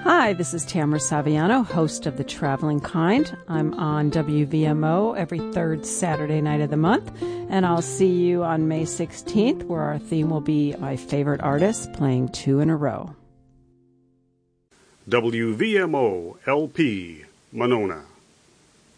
Hi, this is Tamara Saviano, host of The Traveling Kind. I'm on WVMO every third Saturday night of the month, and I'll see you on May 16th, where our theme will be my favorite artists playing two in a row. WVMO LP, Monona.